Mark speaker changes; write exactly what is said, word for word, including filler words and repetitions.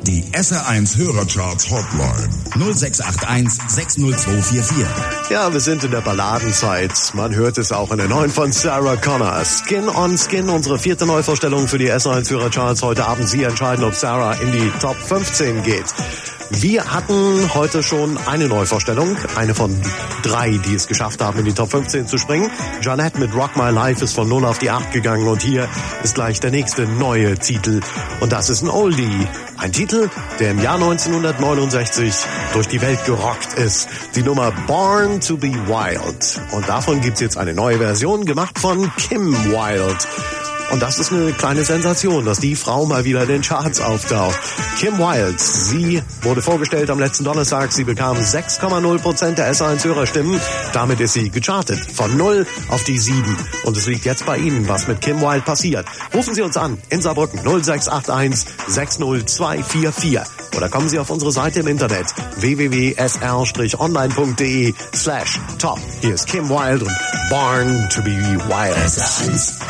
Speaker 1: Die S R eins Hörercharts Hotline null sechs acht eins sechs null zwei vier vier.
Speaker 2: Ja, wir sind in der Balladenzeit. Man hört es auch in der neuen von Sarah Connor. Skin on Skin, unsere vierte Neuvorstellung für die S R eins Hörercharts. Heute Abend Sie entscheiden, ob Sarah in die Top fünfzehn geht. Wir hatten heute schon eine Neuvorstellung, eine von drei, die es geschafft haben, in die Top fünfzehn zu springen. Jeanette mit Rock My Life ist von null auf die acht gegangen und hier ist gleich der nächste neue Titel. Und das ist ein Oldie. Ein Titel, der im Jahr neunzehnhundertneunundsechzig durch die Welt gerockt ist. Die Nummer Born to be Wild. Und davon gibt's jetzt eine neue Version, gemacht von Kim Wilde. Und das ist eine kleine Sensation, dass die Frau mal wieder in den Charts auftaucht. Kim Wilde, sie wurde vorgestellt am letzten Donnerstag. Sie bekam sechs Komma null Prozent der S R eins Hörerstimmen. Damit ist sie gechartet. Von null auf die sieben. Und es liegt jetzt bei Ihnen, was mit Kim Wilde passiert. Rufen Sie uns an in Saarbrücken null sechs acht eins sechs null zwei vier vier. Oder kommen Sie auf unsere Seite im Internet w w w punkt s r online punkt d e slash top. Hier ist Kim Wilde und Born to be Wild.